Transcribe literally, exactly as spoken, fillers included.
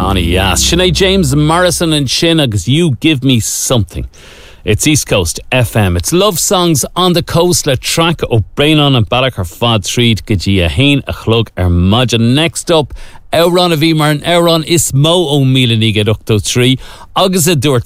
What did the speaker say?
Johnny Yass. Sinead James Morrison and Shin agus You Give Me Something. It's East Coast F M. It's love songs on the coast. Le track o Brainon and Balak ar fad tríd gydí a hain a chlog ar madja. Next up, Euron of Emar and Euron is mo o Milanig at Octo three. Agus a dúirt